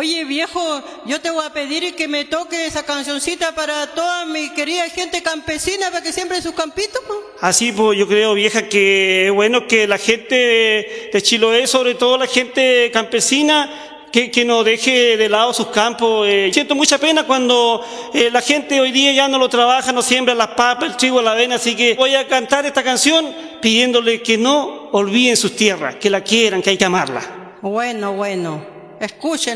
Oye, viejo, yo te voy a pedir que me toque esa cancioncita para toda mi querida gente campesina, para que siempre en sus campitos, po. Así pues yo creo, vieja, que bueno que la gente de Chiloé, sobre todo la gente campesina, que no deje de lado sus campos. Siento mucha pena cuando la gente hoy día ya no lo trabaja, no siembra las papas, el trigo, la avena, así que voy a cantar esta canción pidiéndole que no olviden sus tierras, que la quieran, que hay que amarla. Bueno, escuchen.